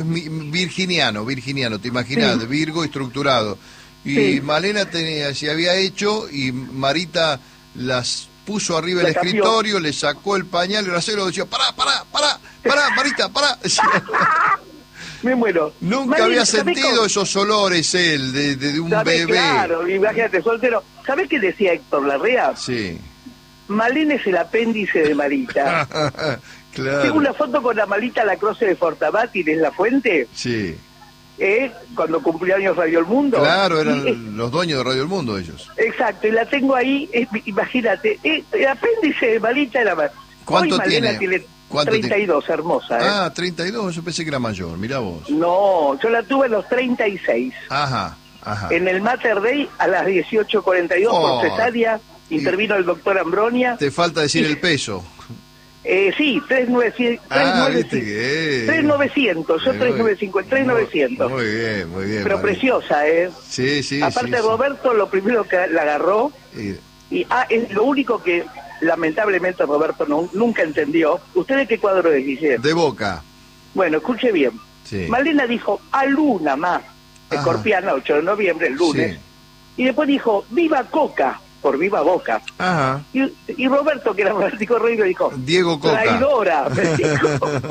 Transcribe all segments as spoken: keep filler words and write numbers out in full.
mi- virginiano, virginiano, te imaginas, Sí. Virgo estructurado. Y Sí. Malena tenía, se había hecho y Marita las puso arriba La del cambió. escritorio, le sacó el pañal y Marcelo decía, pará, pará, pará, pará, Marita, pará. Decía, Me muero. nunca Malena, había ¿sabés sentido cómo? esos olores él, de, de, de un ¿Sabés? bebé. Claro, imagínate, soltero. ¿Sabés qué decía Héctor Larrea? Sí. Malena es el apéndice de Marita. Claro. Tengo una foto con la Marita Lacroce de Fortabat y de La Fuente, Sí. ¿eh? Cuando cumplió años Radio El Mundo. Claro, Y, eh, eran los dueños de Radio El Mundo ellos. exacto, y la tengo ahí, eh, imagínate, eh, el apéndice de Marita era más. ¿Cuánto Hoy Malena tiene? tiene ¿Cuánto treinta y dos, hermosa, ¿eh? Ah, treinta y dos, yo pensé que era mayor, mirá vos. No, yo la tuve a los treinta y seis. Ajá, ajá. En el Mater Dei, a las dieciocho cuarenta y dos, Oh. por cesárea, intervino el doctor Ambronia. Te falta decir el peso. Eh, sí, tres nueve cero, Ah, viste que... tres novecientos, yo Eh, tres muy- nueve cinco, tres novecientos. Muy bien, muy bien. Pero Marita. preciosa, ¿eh? Sí, sí, Aparte sí, sí. Roberto, lo primero que la agarró, Y- y ah, es lo único que lamentablemente Roberto no, nunca entendió. ¿Usted de qué cuadro es, Guillermo? de Boca. Bueno, escuche bien. Sí. Malena dijo, a luna más, Ajá. escorpiana, ocho de noviembre, el lunes. Sí. Y después dijo, viva Coca, por viva Boca. Ajá. Y, y Roberto, que era fanático de River, dijo, Diego Coca. traidora, me dijo.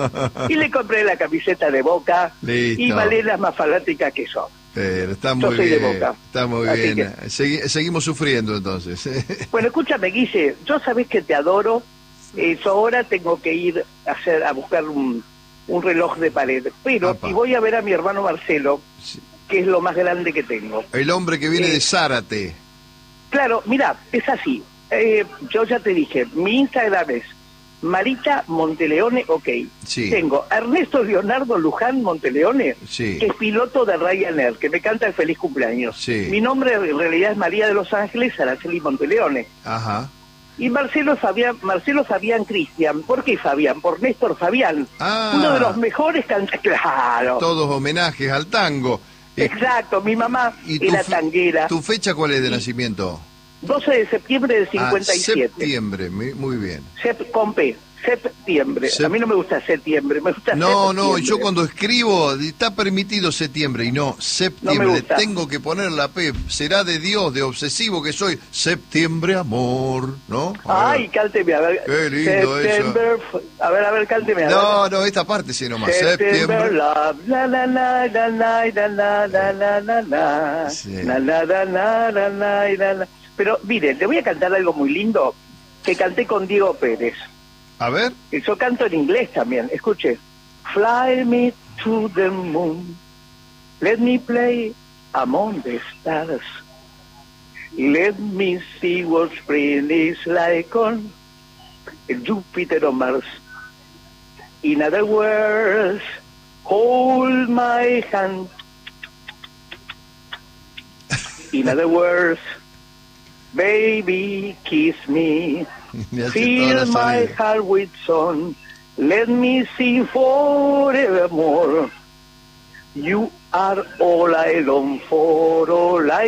Y le compré la camiseta de Boca. Listo. Y Malena es más fanática que yo. Pero está Yo muy soy de bien. Boca. Está muy Así bien. Segui- seguimos sufriendo entonces. Bueno, escúchame, Guille, yo sabés que te adoro. Eh, yo ahora tengo que ir a, hacer, a buscar un, un reloj de pared. Pero, Apa. y voy a ver a mi hermano Marcelo, Sí. que es lo más grande que tengo. El hombre que viene Eh, de Zárate. Claro, mira, es así. Eh, yo ya te dije, mi Instagram es Marita Monteleone, ok. Sí. Tengo a Ernesto Leonardo Luján Monteleone, Sí. que es piloto de Ryanair, que me canta el feliz cumpleaños. Sí. Mi nombre en realidad es María de los Ángeles Araceli Monteleone. Ajá. Y Marcelo Fabián, Marcelo Fabián Cristian. ¿Por qué Fabián? Por Néstor Fabián. Ah. Uno de los mejores cantantes. Claro. Todos homenajes al tango. Eh, Exacto, mi mamá ¿Y tu, era fe- tanguera. tu fecha cuál es de nacimiento? doce de septiembre del cincuenta y siete. Ah, septiembre, mi- muy bien. Sep, con P, septiembre. Sep- A mí no me gusta septiembre, me gusta No, no, septiembre. yo cuando escribo está permitido septiembre y no septiembre. No me Le gusta. tengo que poner la P. Será de Dios, de obsesivo que soy. Septiembre, amor, ¿no? A ver. Ay, cánteme, a ver. Qué lindo September, f- A ver, a ver, cánteme. A No, ver. no, esta parte sí nomás. September Septiembre. love, la la la la la la la la la la la Sí. la la la la la la la la. Pero mire, le voy a cantar algo muy lindo que canté con Diego Pérez. A ver. Y yo canto en inglés también. Escuche. Fly me to the moon. Let me play among the stars. Let me see what spring is like on Jupiter or Mars. In other words, hold my hand. In other words, baby, kiss me. Me hace toda Fill la my salida. heart with song. Let me sing forevermore. You are all I long for, all I